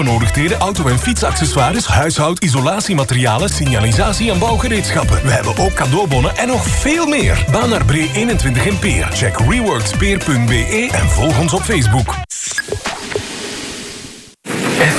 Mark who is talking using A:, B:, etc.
A: Benodigdheden, auto- en fietsaccessoires, huishoud, isolatiematerialen, signalisatie en bouwgereedschappen. We hebben ook cadeaubonnen en nog veel meer. Baan naar Bree 21 in Peer. Check reworkspeer.be en volg ons op Facebook.